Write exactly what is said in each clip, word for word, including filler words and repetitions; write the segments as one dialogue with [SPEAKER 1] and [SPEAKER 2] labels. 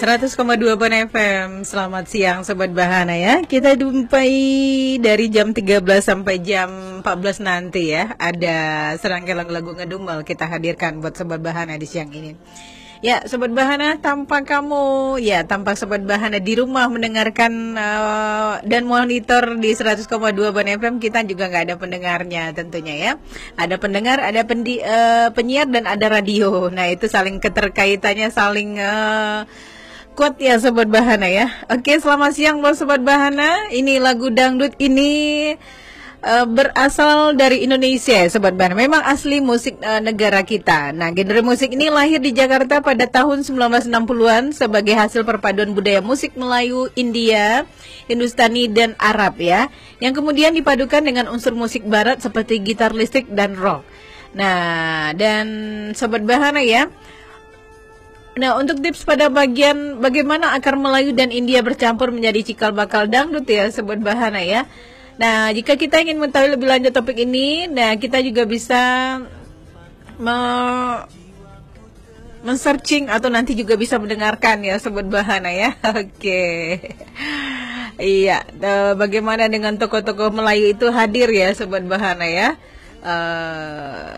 [SPEAKER 1] seratus koma dua Ban F M. Selamat siang Sobat Bahana ya. Kita jumpai dari jam tiga belas sampai jam empat belas nanti ya. Ada serangkaian lagu-lagu ngedumel kita hadirkan buat Sobat Bahana di siang ini. Ya Sobat Bahana, tanpa kamu ya tanpa Sobat Bahana di rumah mendengarkan uh, dan monitor di seratus koma dua Ban F M, kita juga nggak ada pendengarnya tentunya ya. Ada pendengar, ada pendi, uh, penyiar dan ada radio. Nah itu saling keterkaitannya, saling uh, kuat ya Sobat Bahana ya. Oke, selamat siang buat Sobat Bahana. Ini lagu dangdut ini Uh, berasal dari Indonesia, Sobat Bahana. Memang asli musik uh, negara kita. Nah, genre musik ini lahir di Jakarta pada tahun sembilan belas enam puluhan sebagai hasil perpaduan budaya musik Melayu, India, Hindustani, dan Arab ya, yang kemudian dipadukan dengan unsur musik barat seperti gitar listrik dan rock. Nah, dan Sobat Bahana ya, nah, untuk tips pada bagian bagaimana akar Melayu dan India bercampur menjadi cikal bakal dangdut ya, Sobat Bahana ya. Nah, jika kita ingin mengetahui lebih lanjut topik ini, nah kita juga bisa me- men-searching atau nanti juga bisa mendengarkan ya, Sobat Bahana ya. Oke. Iya, uh, bagaimana dengan tokoh-tokoh Melayu itu hadir ya, Sobat Bahana ya. Uh,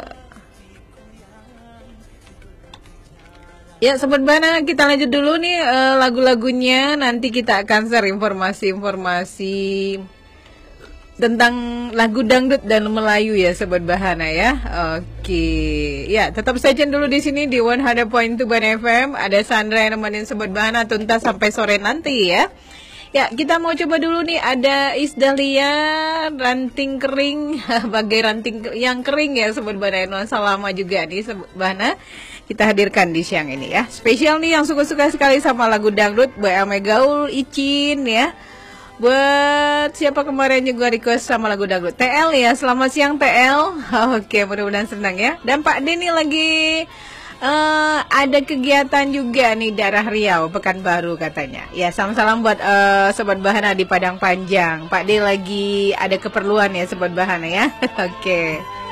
[SPEAKER 1] Ya Sobat Bahana, kita lanjut dulu nih uh, lagu-lagunya. Nanti kita akan share informasi-informasi tentang lagu dangdut dan Melayu ya Sobat Bahana ya. Oke. Ya, tetap saja dulu di sini di seratus koma dua Ban F M. Ada Sandra yang nemenin Sobat Bahana tuntas sampai sore nanti ya. Ya, kita mau coba dulu nih, ada Isdalia, ranting kering, bagai ranting yang kering ya Sobat Bahana. Nuansa lama juga nih Sobat Bahana. Kita hadirkan di siang ini ya. Spesial nih yang suka-suka sekali sama lagu dangdut, buat Ame Gaul, Icin ya. Buat siapa kemarin juga request sama lagu dangdut, T L ya. Selamat siang T L. Oke, mudah-mudahan senang ya. Dan Pak D nih lagi uh, ada kegiatan juga nih daerah Riau, Pekanbaru katanya. Ya, salam-salam buat uh, Sobat Bahana di Padang Panjang. Pak D lagi ada keperluan ya Sobat Bahana ya. Oke.